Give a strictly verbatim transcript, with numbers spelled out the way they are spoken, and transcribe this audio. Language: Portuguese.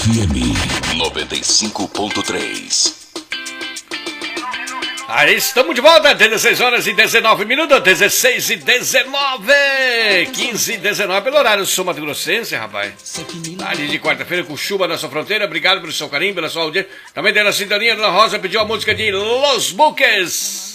F M noventa e cinco ponto três. Aí estamos de volta, dezesseis horas e dezenove minutos, dezesseis e dezenove, quinze e dezenove, pelo horário sul mato grossense, rapaz. Tarde de quarta-feira com chuva na sua fronteira, obrigado pelo seu carinho, pela sua audiência. Também tem na sintonia, Dona Rosa pediu a música de Los Buques.